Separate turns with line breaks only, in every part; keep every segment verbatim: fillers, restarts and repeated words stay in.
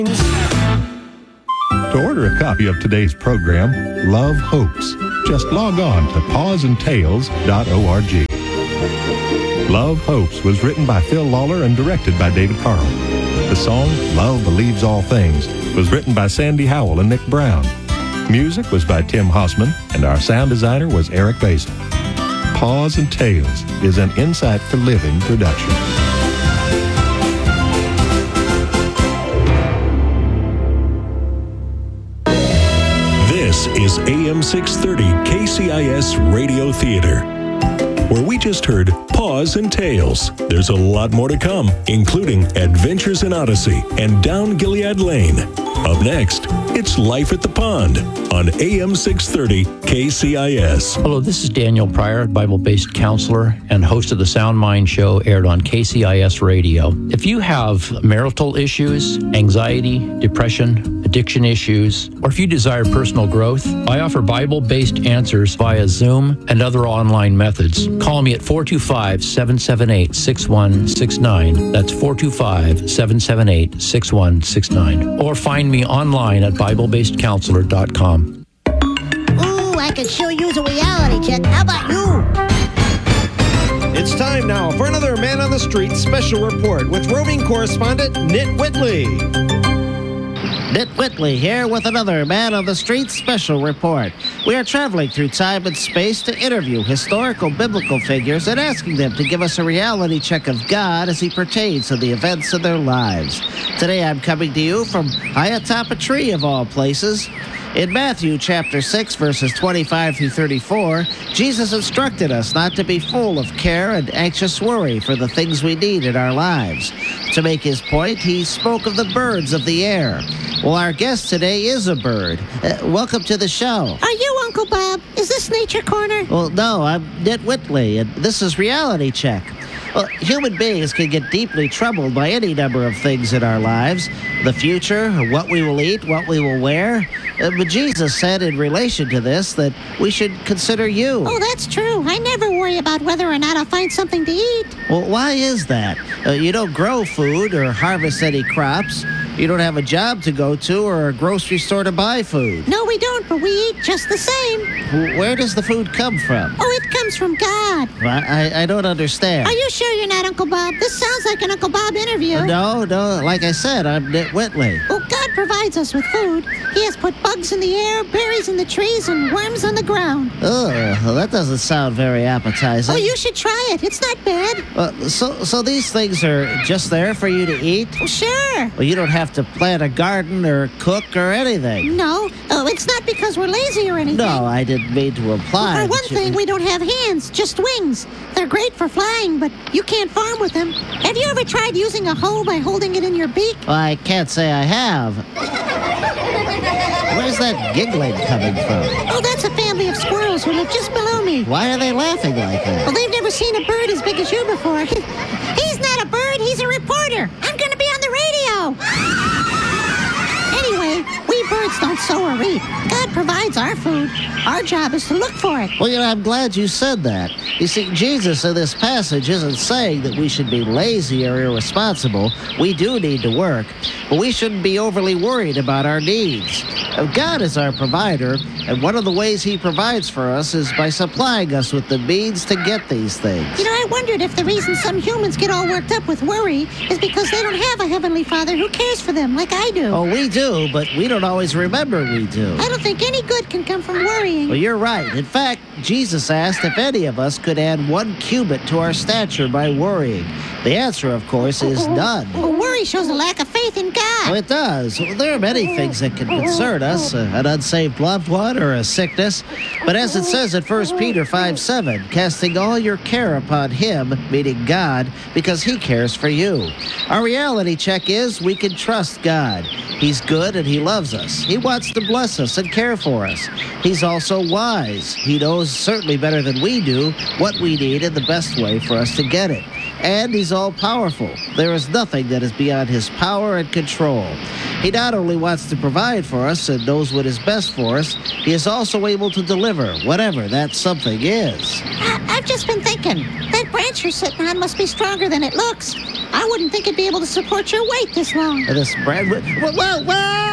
To order a copy of today's program, Love Hopes, just log on to paws and tales dot org. Love Hopes was written by Phil Lawler and directed by David Carl. The song, Love Believes All Things, was written by Sandy Howell and Nick Brown. Music was by Tim Hossman, and our sound designer was Eric Basil. Paws and Tales is an Insight for Living production.
This is A M six thirty K C I S Radio Theater, where we just heard Paws and Tales. There's a lot more to come, including Adventures in Odyssey and Down Gilead Lane. Up next, it's Life at the Pond on A M six thirty K C I S.
Hello, this is Daniel Pryor, Bible-based counselor and host of the Sound Mind Show, aired on K C I S Radio. If you have marital issues, anxiety, depression, addiction issues, or if you desire personal growth, I offer Bible-based answers via Zoom and other online methods. Call me at four two five, seven seven eight, six one six nine. That's four two five, seven seven eight, six one six nine. Or find me online at bible based counselor dot com.
Ooh, I could sure use a reality check. How about you?
It's time now for another Man on the Street special report with roving correspondent Nit Whitley.
Nit Whitley here with another Man on the Street special report. We are traveling through time and space to interview historical biblical figures and asking them to give us a reality check of God as he pertains to the events of their lives. Today I'm coming to you from high atop a tree of all places. In Matthew chapter six, verses twenty-five through thirty-four, Jesus instructed us not to be full of care and anxious worry for the things we need in our lives. To make his point, he spoke of the birds of the air. Well, our guest today is a bird. Uh, welcome to the show.
Are you Uncle Bob? Is this Nature Corner?
Well, no, I'm Nit Whitley, and this is Reality Check. Well, human beings can get deeply troubled by any number of things in our lives. The future, what we will eat, what we will wear. Uh, but Jesus said in relation to this that we should consider you.
Oh, that's true. I never worry about whether or not I'll find something to eat.
Well, why is that? Uh, you don't grow food or harvest any crops. You don't have a job to go to or a grocery store to buy food.
No, we don't, but we eat just the same.
W- Where does the food come from?
Oh, it comes from God.
I, I, I don't understand.
Are you sure you're not Uncle Bob? This sounds like an Uncle Bob interview.
No, no. Like I said, I'm Nit Whitley.
Well, God provides us with food. He has put bugs in the air, berries in the trees, and worms on the ground.
Ugh, well, that doesn't sound very appetizing.
Oh, you should try it. It's not bad.
Uh, so, so these things are just there for you to eat?
Well, sure.
Well, you don't have to plant a garden or cook or anything.
No. Oh, it's not because we're lazy or anything.
No, I didn't mean to imply.
Well, for one
that you-
thing, we don't have hands, just wings. They're great for flying, but you can't farm with them. Have you ever tried using a hoe by holding it in your beak?
Well, I can't say I have. Where's that giggling coming from?
Oh, that's a family of squirrels who live just below me.
Why are they laughing like that?
Well, they've never seen a bird as big as you before. He's not a bird, he's a reporter. I'm going to be on the radio. Anyway, we birds don't sow or reap. God provides our food. Our job is to look for it.
Well, you know, I'm glad you said that. You see, Jesus in this passage isn't saying that we should be lazy or irresponsible. We do need to work, but we shouldn't be overly worried about our needs. God is our provider, and one of the ways he provides for us is by supplying us with the means to get these things.
You know, I wondered if the reason some humans get all worked up with worry is because they don't have a Heavenly Father who cares for them like I do.
Oh, we do, but we don't always remember we do.
I don't think any good can come from worrying.
Well, you're right. In fact, Jesus asked if any of us could add one cubit to our stature by worrying. The answer, of course, is none.
Well, worry shows a lack of faith in God.
Well, it does. Well, there are many things that can concern us, uh, an unsaved loved one or a sickness. But as it says in First Peter five seven, casting all your care upon him, meaning God, because he cares for you. Our reality check is we can trust God. He's good and he loves us. He wants to bless us and care for us. He's also wise. He knows certainly better than we do what we need and the best way for us to get it. And he's all-powerful. There is nothing that is beyond his power and control. He not only wants to provide for us and knows what is best for us, he is also able to deliver whatever that something is.
I- I've just been thinking, that branch you're sitting on must be stronger than it looks. I I wouldn't think it'd be able to support your weight this long.
Uh, This Brad... Whoa, whoa, whoa!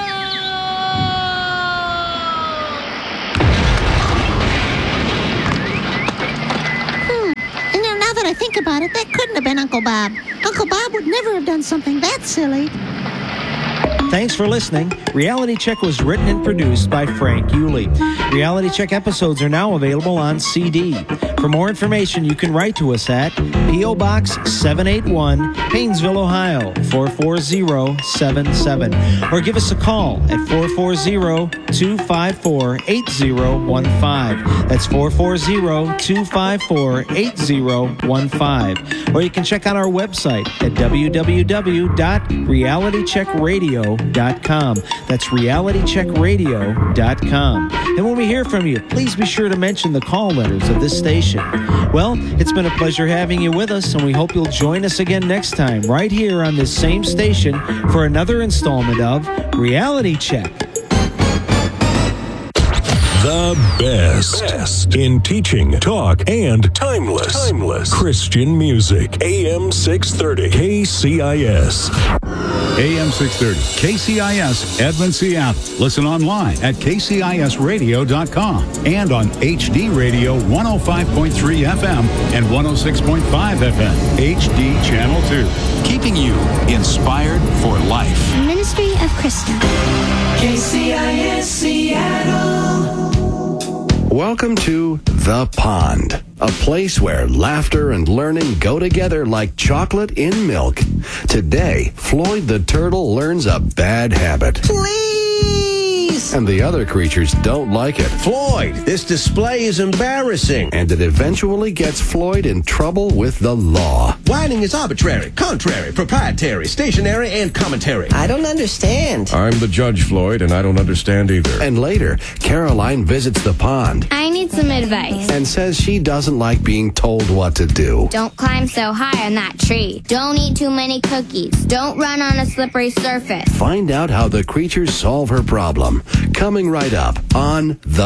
You know, now that I think about it, that couldn't have been Uncle Bob. Uncle Bob would never have done something that silly.
Thanks for listening. Reality Check was written and produced by Frank Yulee. Reality Check episodes are now available on C D. For more information, you can write to us at P O. Box seven eighty-one, Paynesville, Ohio, four four zero seven seven. Or give us a call at four four zero, two five four, eight zero one five. That's four four zero, two five four, eight zero one five. Or you can check out our website at w w w dot reality check radio dot com. That's reality check radio dot com. And when we hear from you, please be sure to mention the call letters of this station. Well, it's been a pleasure having you with us, and we hope you'll join us again next time, right here on this same station, for another installment of Reality Check.
The best. best in teaching, talk, and timeless, timeless Christian music. A M six thirty K C I S.
A M six thirty K C I S, Edmond, Seattle. Listen online at k c i s radio dot com and on H D Radio one oh five point three F M and one oh six point five F M, H D Channel two. Keeping you inspired for life.
Ministry of Krista.
K C I S Seattle.
Welcome to The Pond, a place where laughter and learning go together like chocolate in milk. Today, Floyd the turtle learns a bad habit.
Please!
And the other creatures don't like it.
Floyd, this display is embarrassing.
And it eventually gets Floyd in trouble with the law.
Whining is arbitrary, contrary, proprietary, stationary, and commentary.
I don't understand.
I'm the judge, Floyd, and I don't understand either.
And later, Caroline visits the pond.
I need some advice.
And says she doesn't like being told what to do.
Don't climb so high on that tree. Don't eat too many cookies. Don't run on a slippery surface.
Find out how the creatures solve her problem. Coming right up on The